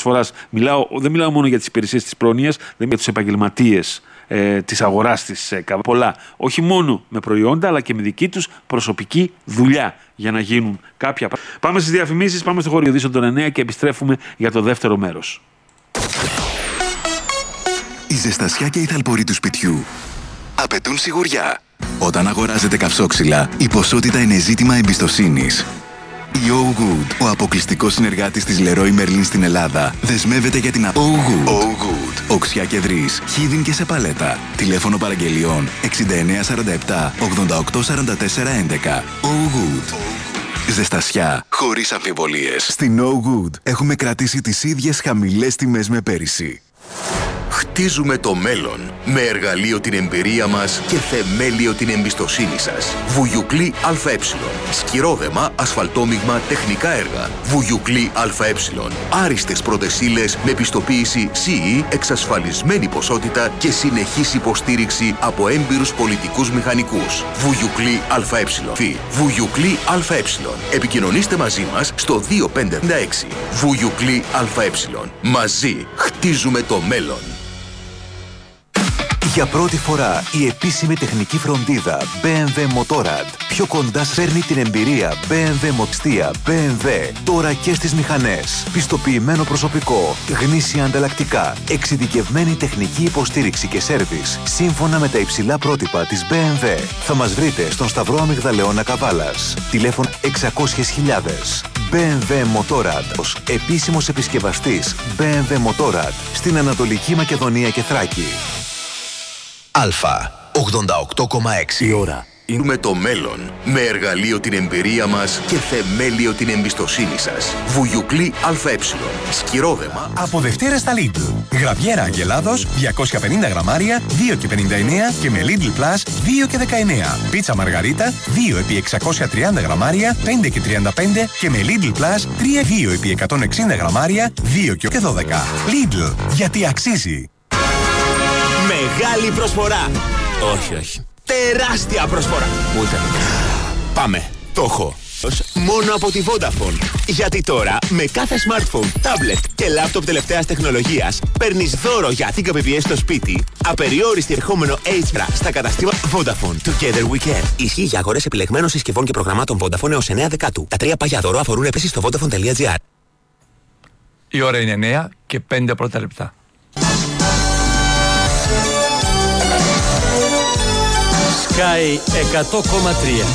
προσφοράς. Δεν μιλάω μόνο για τις υπηρεσίες της πρόνοιας, δεν μιλάω για τους επαγγελματίες της αγοράς της ΚΑΒ. Πολλά. Όχι μόνο με προϊόντα, αλλά και με δική τους προσωπική δουλειά για να γίνουν κάποια πράγματα. Πάμε στις διαφημίσεις, πάμε στο χώρο ειδήσεων των 9 και επιστρέφουμε για το δεύτερο μέρος. Η ζεστασιά και η θαλπορή του σπιτιού απαιτούν σιγουριά. Όταν αγοράζετε καυσόξυλα, η ποσότητα είναι ζήτημα εμπιστοσύνης. Η Oh Good, ο αποκλειστικός συνεργάτης της Leroy Merlin στην Ελλάδα, δεσμεύεται για την Oh Good. Oh Good. Οξιά και Δρύς, χίδιν και σε παλέτα. Τηλέφωνο παραγγελιών 6947 88 44 11. Oh Good. Ζεστασιά χωρίς αμφιβολίες. Στην Oh Good έχουμε κρατήσει τις ίδιες χαμηλές τιμές με πέρυσι. Χτίζουμε το μέλλον με εργαλείο την εμπειρία μας και θεμέλιο την εμπιστοσύνη σας. Βουγιουκλή ΑΕ. Σκυρόδεμα, ασφαλτόμιγμα, τεχνικά έργα. Βουγιουκλή ΑΕ. Άριστες πρώτες-ύλες με πιστοποίηση CE, εξασφαλισμένη ποσότητα και συνεχής υποστήριξη από έμπειρους πολιτικούς μηχανικούς. Βουγιουκλή ΑΕ. Βουγιουκλή ΑΕ. Επικοινωνήστε μαζί μας στο 2556. Βουγιουκλή ΑΕ. Μαζί χτίζουμε το μέλλον. Για πρώτη φορά η επίσημη τεχνική φροντίδα BMW Motorrad πιο κοντά σας φέρνει την εμπειρία BMW Μοξτία BMW τώρα και στις μηχανές. Πιστοποιημένο προσωπικό, γνήσια ανταλλακτικά, εξειδικευμένη τεχνική υποστήριξη και σέρβις σύμφωνα με τα υψηλά πρότυπα της BMW. Θα μας βρείτε στον Σταυρό Αμυγδαλεώνα Καβάλας. Τηλέφωνο 600.000. BMW Motorrad, επίσημος επισκευαστής BMW Motorrad στην Ανατολική Μακεδονία και Θράκη. Αλφα 88,6. Η ώρα. Είναι το μέλλον με εργαλείο την εμπειρία μας και θεμέλιο την εμπιστοσύνη σας. Βουγιουκλή ΑΕ. Σκυρόδεμα. Από Δευτέρα στα Lidl. Γραβιέρα Αγελάδος 250 γραμμάρια 2,59 και με Lidl Plus 2,19. Πίτσα Μαργαρίτα 2 επί 630 γραμμάρια 5,35 και με Lidl Plus 3 επί 160 γραμμάρια 2,12. Lidl, γιατί αξίζει. Μεγάλη προσφορά. Όχι. Τεράστια προσφορά. Ούτε. Πάμε. Το έχω. Μόνο από τη Vodafone. Γιατί τώρα με κάθε smartphone, tablet και laptop τελευταίας τεχνολογίας παίρνεις δώρο για 10 Mbps στο σπίτι. Απεριόριστη ερχόμενο H στα καταστήματα Vodafone. Together we can. Ισχύει για αγορές επιλεγμένων συσκευών και προγραμμάτων Vodafone έως 9 Δεκάτου. Τα 3 πάγια δώρο αφορούν επίσης στο Vodafone.gr. Η ώρα είναι 9 και 5 πρώτα λεπτά. Sky 100,3.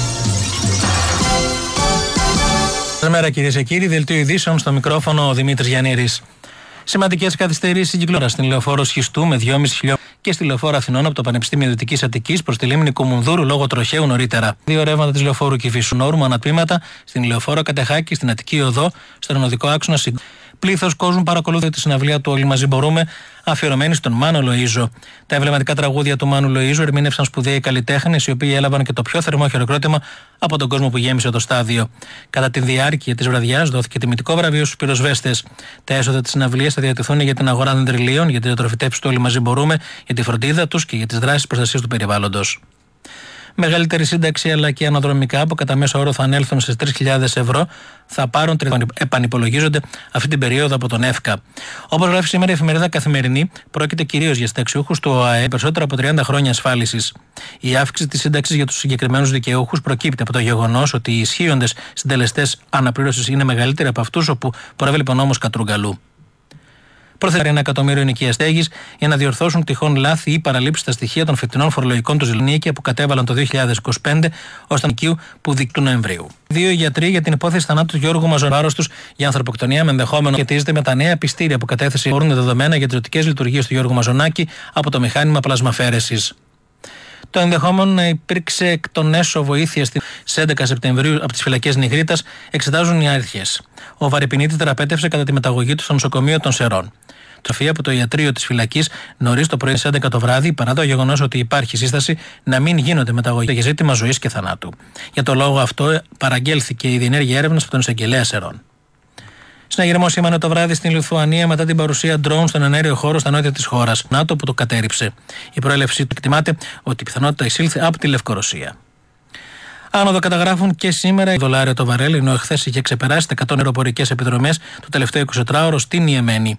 Καλημέρα κυρίες και κύριοι, δελτίο ειδήσεων στο μικρόφωνο ο Δημήτρης Γιαννήρης. Σημαντικές καθυστερήσεις κυκλοφορία στην λεωφόρο Σχιστού με 2,5 χιλιόμετρα και στη λεωφόρο Αθηνών από το Πανεπιστήμιο Δυτικής Αττικής προς τη λίμνη Κουμουνδούρου λόγω τροχαίου νωρίτερα. 2 ρεύματα της λεωφόρου Κηφισού Νόρμου ανατμήματα στην λεωφόρο Κατεχάκη, στην Αττική Οδό, στον οδικό άξονα Συγκρού. Πλήθος κόσμου παρακολούθησε τη συναυλία του Όλοι Μαζί Μπορούμε, αφιερωμένη στον Μάνο Λοΐζο. Τα εμβληματικά τραγούδια του Μάνου Λοΐζου ερμήνευσαν σπουδαίοι καλλιτέχνες, οι οποίοι έλαβαν και το πιο θερμό χειροκρότημα από τον κόσμο που γέμισε το στάδιο. Κατά τη διάρκεια της βραδιάς δόθηκε τιμητικό βραβείο στους πυροσβέστες. Τα έσοδα της συναυλίας θα διατεθούν για την αγορά δεντριλίων, για τη διατροφητεύση του Όλοι Μαζί Μπορούμε, για τη φροντίδα τους και για τις δράσεις προστασίας του περιβάλλοντος. Μεγαλύτερη σύνταξη αλλά και αναδρομικά που κατά μέσο όρο θα ανέλθουν στις 3.000 ευρώ θα πάρουν επανυπολογίζονται αυτή την περίοδο από τον ΕΦΚΑ. Όπως γράφει σήμερα η εφημερίδα Καθημερινή, πρόκειται κυρίως για συνταξιούχους του ΟΑΕ περισσότερα από 30 χρόνια ασφάλισης. Η αύξηση της σύνταξης για τους συγκεκριμένους δικαιούχους προκύπτει από το γεγονός ότι οι ισχύοντες συντελεστές αναπλήρωσης είναι μεγαλύτεροι από αυτούς όπου προέβλεπε ο νόμος Κατρούγκαλου. Προθέτει 1 εκατομμύριο ενοικίας στέγης για να διορθώσουν τυχόν λάθη ή παραλήψεις στα στοιχεία των φετινών φορολογικών του ζηλνίκια που κατέβαλαν το 2025 ως τα νοικίου που του Νοεμβρίου. 2 γιατροί για την υπόθεση θανάτου του Γιώργου Μαζονάρος τους για ανθρωποκτονία με ενδεχόμενο σχετίζεται με τα νέα πιστήρια που κατέθεσε μπορούν δεδομένα για τις ζωτικές λειτουργίες του Γιώργου Μαζονάκη από το μηχάνημα πλασμαφέρεσης. Το ενδεχόμενο να υπήρξε εκ των έσω βοήθεια στις 11 Σεπτεμβρίου από τις φυλακές Νιγρίτας εξετάζουν οι αρχές. Ο Βαρυπινίτης θεραπεύτευσε κατά τη μεταγωγή του στο νοσοκομείο των Σερών. Τροφή από το ιατρείο της φυλακής νωρίς το πρωί στις 11 το βράδυ, παρά το γεγονός ότι υπάρχει σύσταση να μην γίνονται μεταγωγές για ζήτημα ζωής και θανάτου. Για το λόγο αυτό παραγγέλθηκε η διενέργεια έρευνας από τον εισαγγελέα Σερών. Συναγερμό σήμανε το βράδυ στην Λιθουανία μετά την παρουσία ντρόουν στον εναέριο χώρο στα νότια της χώρας. ΝΑΤΟ που το κατέριψε. Η προέλευσή του εκτιμάται ότι η πιθανότητα εισήλθε από τη Λευκορωσία. Άνοδο καταγράφουν και σήμερα $1 το βαρέλ, ενώ εχθές είχε ξεπεράσει τα 100 αεροπορικές επιδρομές το τελευταίο 24ωρο στην Ιεμένη.